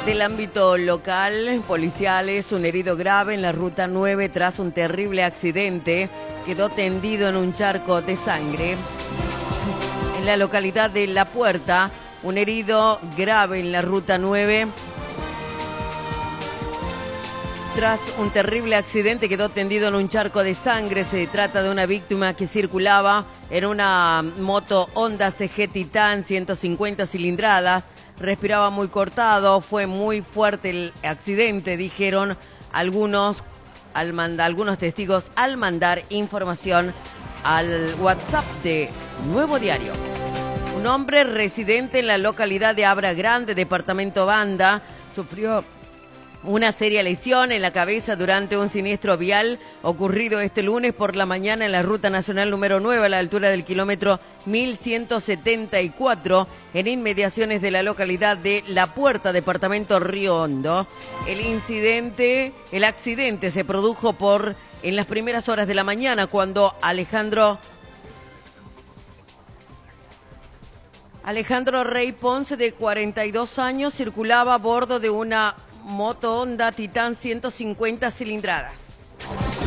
Del ámbito local, policiales, un herido grave en la ruta 9 tras un terrible accidente, quedó tendido en un charco de sangre. En la localidad de La Puerta, un herido grave en la ruta 9 tras un terrible accidente, quedó tendido en un charco de sangre. Se trata de una víctima que circulaba en una moto Honda CG Titan 150 cilindradas. Respiraba muy cortado, fue muy fuerte el accidente, dijeron algunos testigos al mandar información al WhatsApp de Nuevo Diario. Un hombre residente en la localidad de Abra Grande, departamento Banda, sufrió una seria lesión en la cabeza durante un siniestro vial ocurrido este lunes por la mañana en la ruta nacional número 9 a la altura del kilómetro 1174 en inmediaciones de la localidad de La Puerta, departamento Río Hondo. El accidente se produjo en las primeras horas de la mañana cuando Alejandro Rey Ponce, de 42 años, circulaba a bordo de una moto Honda Titan 150 cilindradas.